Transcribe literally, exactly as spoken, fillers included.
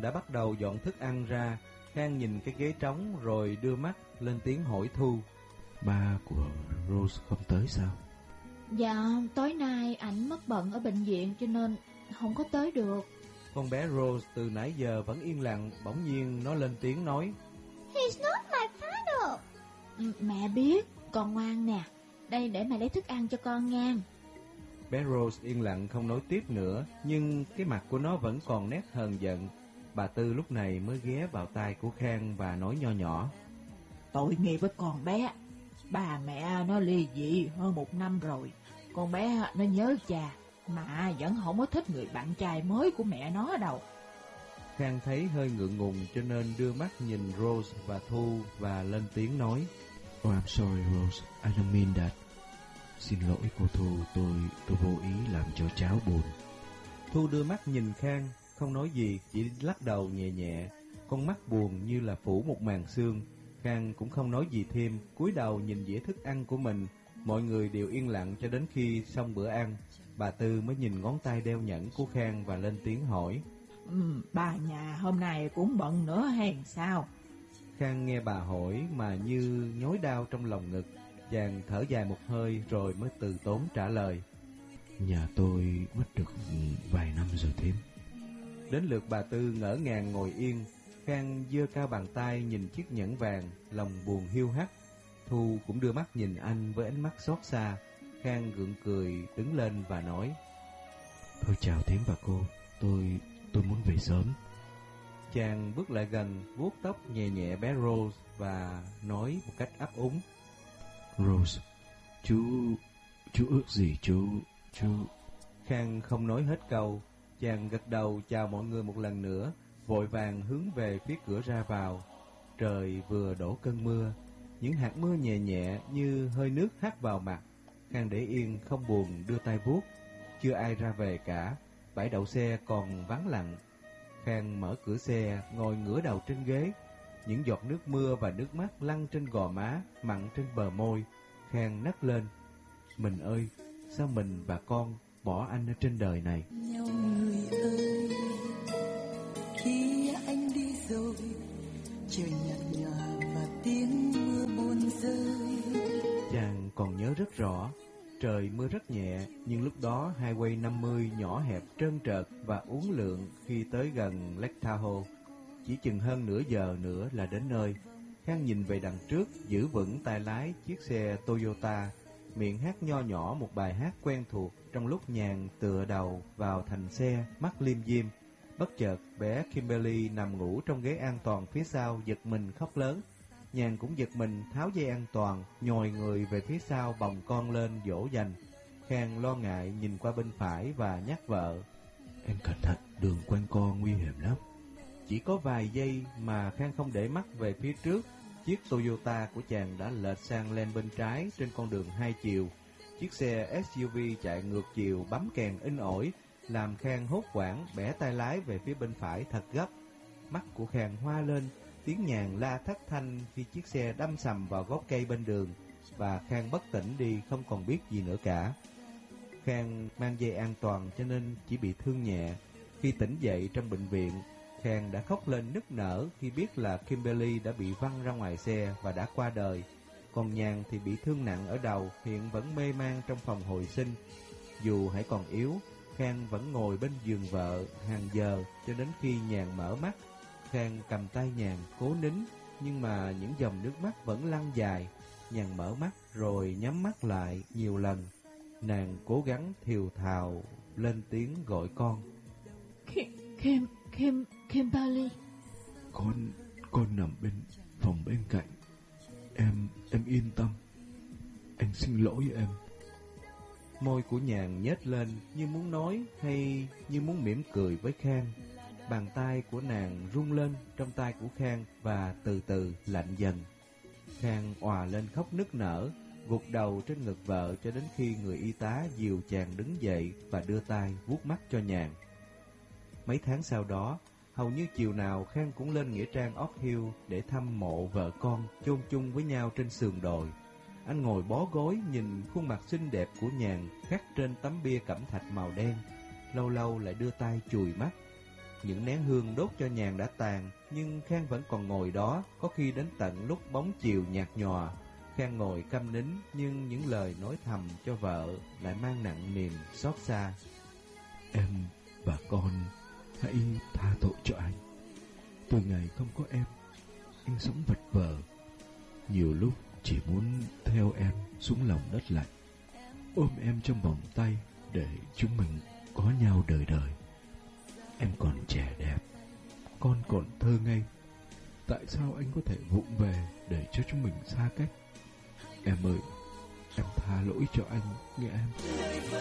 đã bắt đầu dọn thức ăn ra. Khang nhìn cái ghế trống rồi đưa mắt lên tiếng hỏi Thu. Ba của Rose không tới sao? Dạ, tối nay ảnh mất bận ở bệnh viện cho nên không có tới được. Con bé Rose từ nãy giờ vẫn yên lặng, bỗng nhiên nó lên tiếng nói. He's not my father. Ừ, mẹ biết, con ngoan nè. Đây để mẹ lấy thức ăn cho con nha. Bé Rose yên lặng không nói tiếp nữa, nhưng cái mặt của nó vẫn còn nét hờn giận. Bà Tư lúc này mới ghé vào tai của Khang và nói nho nhỏ. Tội nghiệp với con bé. Bà mẹ nó ly dị hơn một năm rồi. Con bé nó nhớ cha, mà vẫn không có thích người bạn trai mới của mẹ nó đâu. Khang thấy hơi ngượng ngùng cho nên đưa mắt nhìn Rose và Thu và lên tiếng nói. Oh, I'm sorry Rose, I don't mean that. Xin lỗi cô Thu, tôi tôi vô ý làm cho cháu buồn. Thu đưa mắt nhìn Khang, không nói gì, chỉ lắc đầu nhẹ nhẹ. Con mắt buồn như là phủ một màn sương. Khang cũng không nói gì thêm, cúi đầu nhìn dĩa thức ăn của mình. Mọi người đều yên lặng cho đến khi xong bữa ăn. Bà Tư mới nhìn ngón tay đeo nhẫn của Khang và lên tiếng hỏi. Ừ, bà nhà hôm nay cũng bận nữa hay sao? Khang nghe bà hỏi mà như nhói đau trong lòng ngực. Chàng thở dài một hơi rồi mới từ tốn trả lời. Nhà tôi mất được vài năm rồi thím. Đến lượt bà Tư ngỡ ngàng ngồi yên. Khang giơ cao bàn tay nhìn chiếc nhẫn vàng, lòng buồn hiu hắt. Thu cũng đưa mắt nhìn anh với ánh mắt xót xa. Khang gượng cười đứng lên và nói. Thôi chào thím và cô, tôi tôi muốn về sớm. Chàng bước lại gần, vuốt tóc nhẹ nhẹ bé Rose và nói một cách ấp úng. Rose, chú chú ước gì chú chú? Khang không nói hết câu. Chàng gật đầu chào mọi người một lần nữa, vội vàng hướng về phía cửa ra vào. Trời vừa đổ cơn mưa, những hạt mưa nhẹ nhẹ như hơi nước hắt vào mặt. Khang để yên không buồn đưa tay vuốt. Chưa ai ra về cả, bãi đậu xe còn vắng lặng. Khang mở cửa xe, ngồi ngửa đầu trên ghế. Những giọt nước mưa và nước mắt lăn trên gò má, mặn trên bờ môi. Khang nấc lên. Mình ơi, sao mình và con bỏ anh ở trên đời này? Nhau người ơi, khi anh đi rồi, trời nhạt nhòa và tiếng mưa buồn rơi. Chàng còn nhớ rất rõ. Trời mưa rất nhẹ, nhưng lúc đó Highway năm mươi nhỏ hẹp trơn trợt và uốn lượn khi tới gần Lake Tahoe. Chỉ chừng hơn nửa giờ nữa là đến nơi. Khang nhìn về đằng trước, giữ vững tay lái chiếc xe Toyota, miệng hát nho nhỏ một bài hát quen thuộc trong lúc nhàn tựa đầu vào thành xe, mắt liêm diêm. Bất chợt, bé Kimberly nằm ngủ trong ghế an toàn phía sau giật mình khóc lớn. Nhàn cũng giật mình tháo dây an toàn, nhồi người về phía sau bồng con lên dỗ dành. Khang lo ngại nhìn qua bên phải và nhắc vợ. Em cẩn thận, đường quanh co nguy hiểm lắm. Chỉ có vài giây mà Khang không để mắt về phía trước. Chiếc Toyota của chàng đã lệch sang lên bên trái trên con đường hai chiều. Chiếc xe ét u vê chạy ngược chiều bấm kèn in ỏi, làm Khang hốt hoảng bẻ tay lái về phía bên phải thật gấp. Mắt của Khang hoa lên, tiếng Nhàn la thất thanh khi chiếc xe đâm sầm vào gốc cây bên đường, và Khang bất tỉnh đi không còn biết gì nữa cả. Khang mang dây an toàn cho nên chỉ bị thương nhẹ. Khi tỉnh dậy trong bệnh viện, Khang đã khóc lên nức nở khi biết là Kimberly đã bị văng ra ngoài xe và đã qua đời. Còn Nhàn thì bị thương nặng ở đầu, hiện vẫn mê man trong phòng hồi sinh. Dù hãy còn yếu, Khang vẫn ngồi bên giường vợ hàng giờ cho đến khi Nhàn mở mắt. Khang cầm tay Nhàn cố nín, nhưng mà những dòng nước mắt vẫn lăn dài. Nhàn mở mắt rồi nhắm mắt lại nhiều lần. Nàng cố gắng thều thào lên tiếng gọi con. Kim, Kim, Kim, Kimberly. Con, con nằm bên phòng bên cạnh. Em, em yên tâm. Anh xin lỗi em. Môi của Nhàn nhếch lên như muốn nói hay như muốn mỉm cười với Khang. Bàn tay của nàng rung lên trong tay của Khang và từ từ lạnh dần. Khang òa lên khóc nức nở, gục đầu trên ngực vợ cho đến khi người y tá dìu chàng đứng dậy và đưa tay vuốt mắt cho Nhàn. Mấy tháng sau đó, hầu như chiều nào Khang cũng lên nghĩa trang Oak Hill để thăm mộ vợ con chôn chung với nhau trên sườn đồi. Anh ngồi bó gối nhìn khuôn mặt xinh đẹp của Nhàn khắc trên tấm bia cẩm thạch màu đen, lâu lâu lại đưa tay chùi mắt. những nén hương đốt cho nhàn đã tàn, nhưng Khang vẫn còn ngồi đó, có khi đến tận lúc bóng chiều nhạt nhòa. Khang ngồi câm nín, nhưng những lời nói thầm cho vợ lại mang nặng niềm xót xa. Em và con hãy tha tội cho anh. Từ ngày không có em, anh sống vật vờ. Nhiều lúc chỉ muốn theo em xuống lòng đất lạnh, ôm em trong vòng tay để chúng mình có nhau đời đời. Em còn trẻ đẹp, con còn thơ ngây. Tại sao anh có thể vụng về để cho chúng mình xa cách? Em ơi, em tha lỗi cho anh nghe em.